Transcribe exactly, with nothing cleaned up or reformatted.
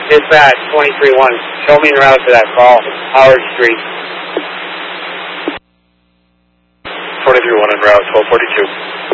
Dispatch, twenty-three one. Show me en route to that call. Howard Street. twenty-three one en route, twelve forty-two.